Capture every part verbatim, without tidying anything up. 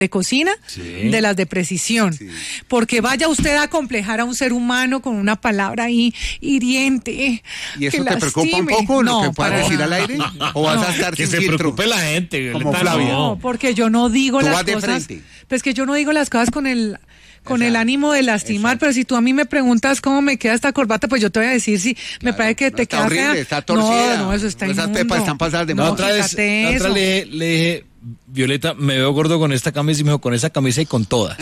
de cocina, sí. de las de precisión, sí. porque vaya usted a acomplejar a un ser humano con una palabra ahí hiriente. ¿Y eso que te lastime. preocupa un poco no, lo que pueda decir al aire? ¿O vas no. a estar que sin se filtro? preocupe la gente, como Flavia? No, porque yo no digo Tú las vas de cosas. frente. Pues que yo no digo las cosas con el con Exacto. el ánimo de lastimar, Exacto. pero si tú a mí me preguntas cómo me queda esta corbata, pues yo te voy a decir si claro. me parece que no, te está queda horrible, fea. está torcida. No, no, eso está Esas inmundo. pepas están pasadas de no, moda. Otra vez, la otra le, le dije, Violeta, me veo gordo con esta camisa y me dijo, con esa camisa y con todas.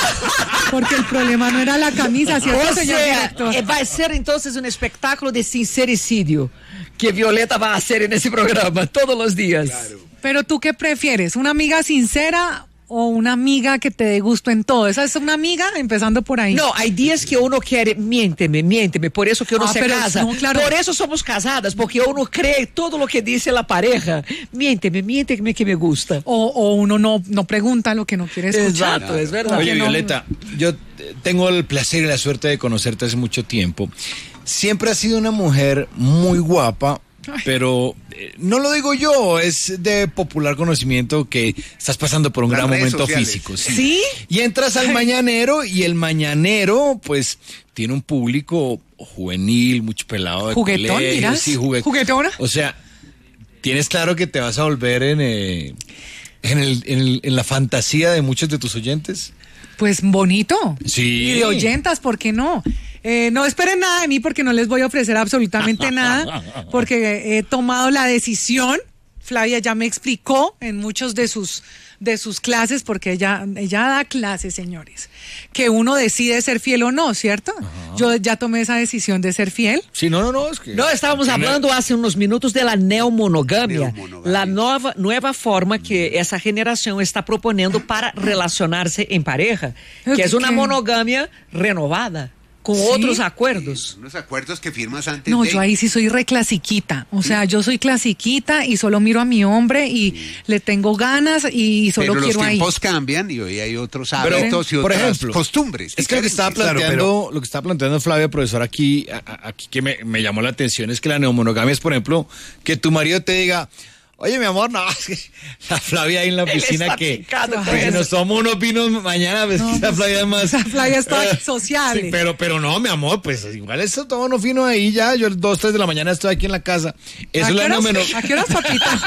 Porque el problema no era la camisa, ¿cierto, o señor sea, director? eh, va a ser entonces un espectáculo de sincericidio que Violeta va a hacer en ese programa todos los días. Claro. Pero tú qué prefieres, una amiga sincera o una amiga que te dé gusto en todo. Esa es una amiga, empezando por ahí. No, hay días que uno quiere, miénteme, miénteme, por eso que uno ah, se pero, casa. No, claro. Por eso somos casadas, porque uno cree todo lo que dice la pareja. Miénteme, miénteme que me gusta. O, o uno no, no pregunta lo que no quiere escuchar. Exacto, es verdad. Oye, no, Violeta, yo tengo el placer y la suerte de conocerte hace mucho tiempo. Siempre has sido una mujer muy guapa, pero eh, no lo digo yo, es de popular conocimiento que estás pasando por un Las gran redes momento sociales. físico. Sí. ¿Sí? Y entras al Mañanero y el Mañanero, pues, tiene un público juvenil, mucho pelado de ¿Juguetón, colegio, dirás? sí, juguet- ¿Juguetona? O sea, tienes claro que te vas a volver en, eh, en, el, en, el, en la fantasía de muchos de tus oyentes. Pues bonito. Sí. Y de oyentas, ¿por qué no? Eh, no esperen nada de mí porque no les voy a ofrecer absolutamente nada, porque he tomado la decisión. Flavia ya me explicó en muchos de sus de sus clases, porque ella ella da clases, señores, que uno decide ser fiel o no, ¿cierto? Ajá. Yo ya tomé esa decisión de ser fiel. Sí, no, no, no. Es que No, estábamos hablando hace unos minutos de la neomonogamia, neomonogamia. la nueva, nueva forma que esa generación está proponiendo para relacionarse en pareja, que es una monogamia renovada, con ¿Sí? otros acuerdos. Unos acuerdos que firmas antes No, de... yo ahí sí soy re clasiquita. O sea, yo soy clasiquita y solo miro a mi hombre y sí. le tengo ganas y solo pero quiero ahí. los tiempos ahí. cambian y hoy hay otros Pero, hábitos y por otras ejemplo, costumbres. Es que lo que estaba planteando, claro, pero... lo que estaba planteando Flavia, profesor, aquí, a, aquí que me, me llamó la atención es que la neomonogamia es, por ejemplo, que tu marido te diga, oye, mi amor, no, es que la Flavia ahí en la piscina que, que nos tomamos unos vinos mañana, pues no, esa Flavia es más... Esa Flavia está eh, sociable. Sí, pero, pero no, mi amor, pues igual eso tomamos unos vinos ahí ya, yo dos, tres de la mañana estoy aquí en la casa. Eso es la neomonogamia. ¿A qué horas, papita?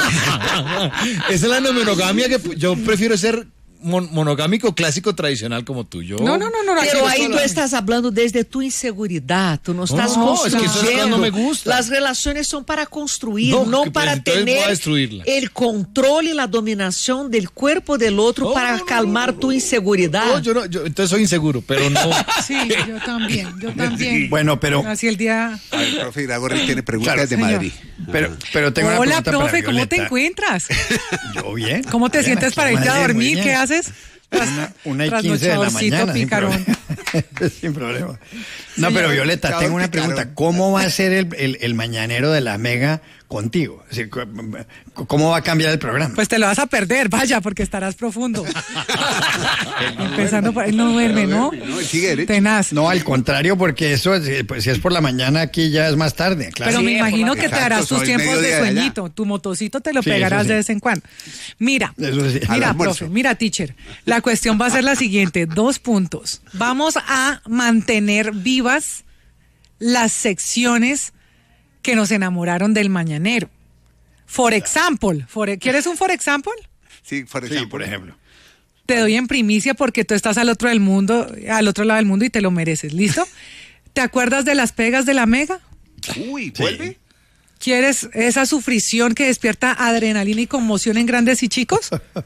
Esa es la neomonogamia que yo prefiero ser mon monogámico clásico tradicional como tú. Yo, no, no, no, no. Pero ahí tú estás hablando desde tu inseguridad, tú no estás no, construyendo. Es que eso no me gusta. Las relaciones son para construir, no, no que, para pues, tener el control y la dominación del cuerpo del otro no, para no, calmar no, no, tu inseguridad. No, yo no, yo entonces soy inseguro, pero no. Sí, yo también, yo también. Bueno, pero así el día. A ver, profe Iragorri tiene preguntas claro, de señor. Madrid. Pero, pero tengo Hola, una pregunta profe, para ¿cómo te Violeta. encuentras? Yo bien. ¿Cómo te bien, sientes para irte a dormir? ¿Qué haces? Una, una y quince de la mañana, sin problema. sin problema. No, Señor, pero Violeta, chao, tengo una picarón. pregunta. ¿Cómo va a ser el, el, el mañanero de la Mega contigo? Es decir, ¿cómo va a cambiar el programa? Pues te lo vas a perder, vaya, porque estarás profundo. Empezando por... Él no duerme, ¿no? No, él sigue derecho. Tenaz. No, al contrario, porque eso, pues, si es por la mañana, aquí ya es más tarde. Claro. Pero Sí, me imagino que te Exacto, harás tus soy tiempos de mediodía de allá. sueñito. Tu motocito te lo Sí, pegarás eso sí. de vez en cuando. Mira, Eso sí. Al mira, almuerzo. profe, mira, teacher. La cuestión va a ser la siguiente, dos puntos. Vamos a mantener vivas las secciones que nos enamoraron del mañanero. For example, for, ¿quieres un for example? Sí, por Sí, ejemplo. por ejemplo. Te doy en primicia porque tú estás al otro del mundo, al otro lado del mundo y te lo mereces. ¿Listo? ¿Te acuerdas de las pegas de la Mega? Uy, ¿vuelve? ¿Quieres esa sufrición que despierta adrenalina y conmoción en grandes y chicos?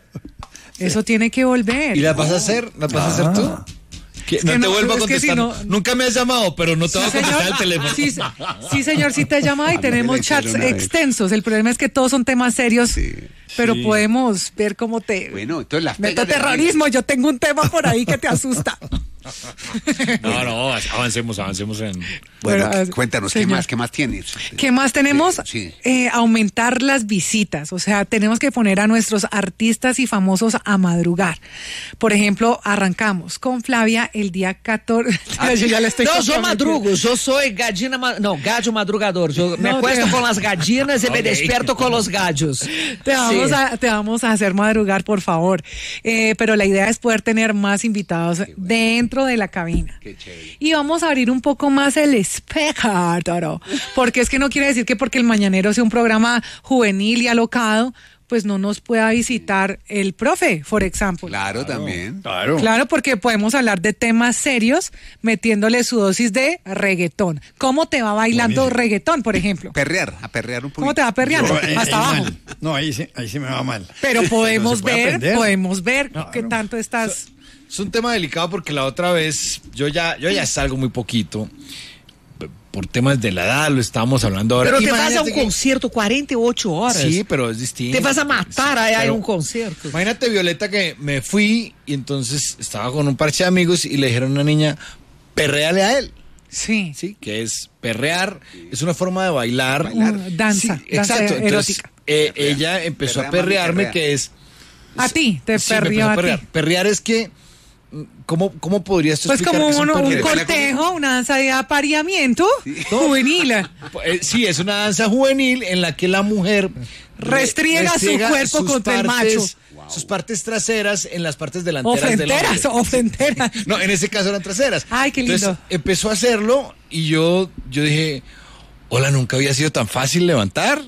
Eso tiene que volver. ¿Y las vas a hacer? ¿Las vas a hacer tú? ¿Qué? No que te no, vuelvo a es que contestar. si no- Nunca me has llamado, pero no te Sí, voy a contestar señor. el teléfono. Sí, se- sí, señor, sí te he llamado y A mí tenemos me le chats hicieron una vez. extensos. El problema es que todos son temas serios, Sí. pero Sí. podemos ver cómo te... Bueno, entonces las Meto pegas de la terrorismo, yo tengo un tema por ahí que te asusta. No, no, avancemos, avancemos en... Bueno, Bueno, cuéntanos, ¿qué señor. más, qué más tienes? ¿Qué más tenemos? Sí. Eh, aumentar las visitas. O sea, tenemos que poner a nuestros artistas y famosos a madrugar. Por ejemplo, arrancamos con Flavia el día catorce. Yo ya le estoy No, yo comprometiendo. madrugo, yo soy gallina, ma- no, gallo madrugador. Yo me No, acuesto te- con las gallinas y me Ok. despierto con los gallos. Te vamos, Sí. a, te vamos a hacer madrugar, por favor. Eh, pero la idea es poder tener más invitados dentro de la cabina. Qué chévere. Y vamos a abrir un poco más el espectro, porque es que no quiere decir que porque el Mañanero sea un programa juvenil y alocado, pues no nos pueda visitar el profe, por ejemplo. Claro, también. Claro. Claro, porque podemos hablar de temas serios metiéndole su dosis de reggaetón. ¿Cómo te va bailando Buenísimo. reggaetón, por ejemplo? Perrear, a perrear un poquito. ¿Cómo te va perreando? Yo, eh, Hasta ahí abajo. mal. No, ahí sí, ahí sí me va mal. Pero podemos se puede ver, aprender. podemos ver Claro. qué tanto estás. Es un tema delicado porque la otra vez yo ya, yo ya salgo muy poquito p- por temas de la edad, lo estábamos hablando ahora. Pero te vas a Imagínate un que- concierto cuarenta y ocho horas. Sí, pero es distinto. Te vas a matar ahí en Pero un concierto. Imagínate, Violeta, que me fui y entonces estaba con un parche de amigos y le dijeron a una niña, perréale a él. Sí. Sí, que es perrear, es una forma de bailar. Una danza, Sí, danza exacto. Entonces, erótica. eh, Perrea. ella empezó Perrea, a mami, perrearme, perrea. que es... A ti, te Sí, me perrió empezó a perrear. ti. Perrear es que, ¿cómo, cómo podrías tú Pues explicar como qué es un, un perrear? cortejo, una danza de apareamiento juvenil. Eh, sí, es una danza juvenil en la que la mujer Restriega su cuerpo sus contra el partes- macho. Sus partes traseras en las partes delanteras del Ofrenteras, hombre. ofrenteras. No, en ese caso eran traseras. Ay, qué lindo. Entonces empezó a hacerlo y yo, yo dije, hola, nunca había sido tan fácil levantar.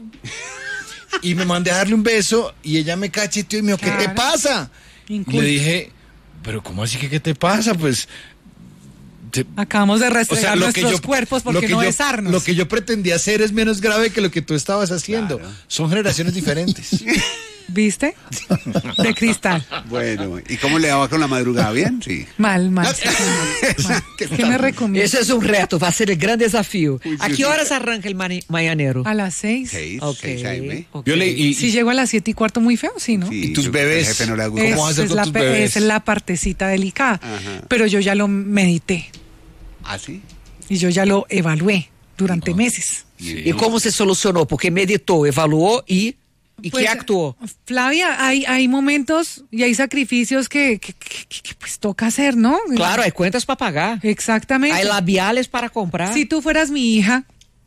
Y me mandé a darle un beso y ella me cacheteó y me dijo, ¿qué te Claro. pasa? Y Inculto. le dije, pero ¿cómo así que qué te pasa? Pues... te- Acabamos de o restregar sea, lo que nuestros yo, cuerpos lo porque que no yo- besarnos. Lo que yo pretendía hacer es menos grave que lo que tú estabas haciendo. Claro. Son generaciones diferentes. ¿Viste? De cristal. Bueno, ¿y cómo le va con la madrugada? ¿Bien? Sí. Mal, mal. Mal. ¿Qué me recomiendas? Ese es un reto, va a ser el gran desafío. Uy, ¿A sí, qué sí. horas arranca el mani- mañanero? A las seis. Seis, Ok, seis A M. ok. Yo le- y- Si llego a las siete y cuarto, muy feo, sí, ¿no? Sí, ¿Y tus yo- bebés? El jefe no le gusta. ¿Cómo Esa vas a hacer es con la tus pe- bebés? esa es la partecita delicada. Ajá. Pero yo ya lo medité ¿Ah, sí? y yo ya lo evalué durante meses. ¿Y cómo se solucionó? Porque meditó, evaluó y, ¿y Pues, qué actuó? Flavia, hay, hay momentos y hay sacrificios que, que- que- que, que, pues toca hacer, ¿no? Claro, hay cuentas para pagar. Exactamente. Hay labiales para comprar. Si tú fueras mi hija.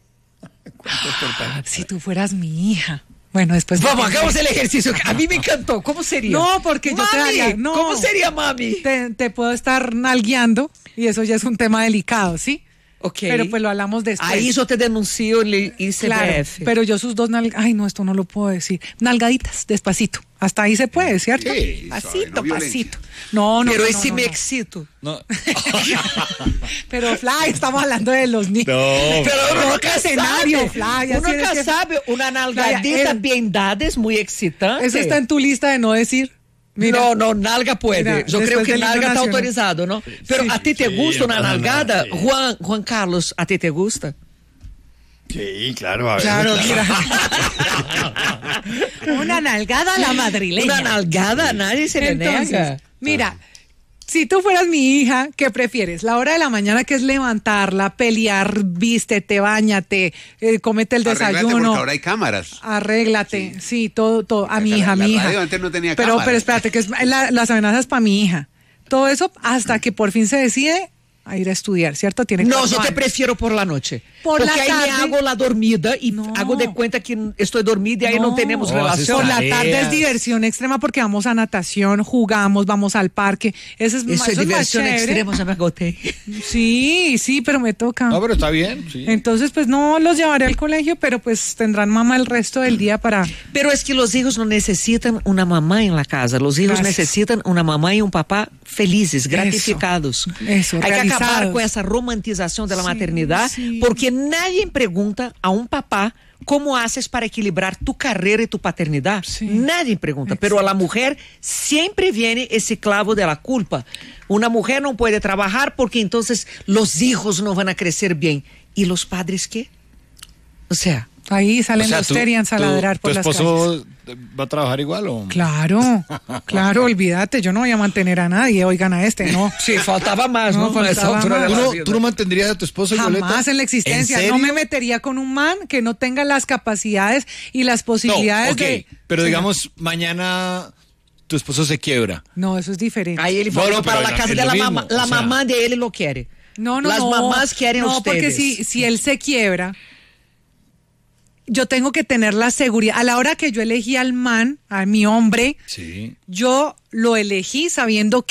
Si tú fueras mi hija. Bueno, después. Vamos, hagamos el ejercicio. A mí me encantó. ¿Cómo sería? No, porque yo te Mami, daría. No. ¿Cómo sería, mami? Te, te puedo estar nalgueando y eso ya es un tema delicado, ¿sí? Ok. Pero pues lo hablamos después. Ahí yo te denuncio en el I C B Claro, F. pero yo sus dos nalgadas, ay no, esto no lo puedo decir, nalgaditas, despacito, hasta ahí se puede, ¿cierto? Sí, suave, pasito, no violencia. pasito. No, no, Pero no, y no, si no, me no. excito. No. Pero Flavia, estamos hablando de los niños. No. Pero uno Otro nunca escenario, sabe. Flavia, Uno sí, es nunca que- sabe. Una nalgadita Flavia, eh, bien dada es muy excitante. Eso está en tu lista de no decir. Mira, no, no, nalga puede. Mira, Yo después creo que del himno nalga está nacional. autorizado, ¿no? Pero Sí. a ti te Sí, gusta no una pasa nalgada. nada, sí. Juan, Juan Carlos, ¿a ti te gusta? Sí, claro. A ver, Claro, mira. Una nalgada a la madrileña. Una nalgada a nadie se le Entonces, nega. mira, si tú fueras mi hija, ¿qué prefieres? La hora de la mañana que es levantarla, pelear, vístete, báñate, eh, cómete el Arréglate desayuno. porque ahora hay cámaras. Arréglate, sí, todo, todo, a mi La- hija, a la mi hija. radio antes no tenía pero, cámaras. pero espérate, que es la- las amenazas para mi hija. Todo eso hasta que por fin se decide a ir a estudiar, ¿cierto? Tiene No, cuatro yo te años. prefiero por la noche. Por porque la ahí me tarde. hago la dormida y No. hago de cuenta que estoy dormida y ahí no, No. tenemos No, relación. Por la Tareas. tarde es diversión extrema porque vamos a natación, jugamos, vamos al parque. Eso es, Eso eso es es más diversión chévere. extrema, ya me agoté. Sí, sí, pero me toca. No, pero está bien. Sí. Entonces, pues no los llevaré al colegio, pero pues tendrán mamá el resto del día para... Pero es que los hijos no necesitan una mamá en la casa, los hijos Gracias. necesitan una mamá y un papá felices, gratificados. eso, Hay que acabar realizados. con esa romantización de la Sí, maternidad, sí. porque nadie pregunta a un papá cómo haces para equilibrar tu carrera y tu paternidad. Sí. Nadie pregunta, pero a la mujer siempre viene ese clavo de la culpa. Una mujer no puede trabajar porque entonces los hijos no van a crecer bien. ¿Y los padres qué? O sea... Ahí salen O sea, los tú- Terians a tú- ladrar por tu las calles. esposo va a trabajar igual o? Claro, claro, olvídate, yo no voy a mantener a nadie, oigan a este, no. Sí, faltaba más, ¿no? No, A esa faltaba altura más. de ¿Tú la no, vida. tú no mantendrías a tu esposo, Violeta? Jamás en la existencia. ¿En No serio? me metería con un man que no tenga las capacidades y las No, posibilidades ok, de. pero Sí, digamos, mañana tu esposo se quiebra. No, eso es diferente. Aí ele No, voltou no, para pero a es casa lo de la mismo, mamá. La o sea. mamá de él lo quiere. No, no, Las no. mamás quieren a No, porque ustedes. si, si él se quiebra, yo tengo que tener la seguridad. A la hora que yo elegí al man, a mi hombre, Sí. yo lo elegí sabiendo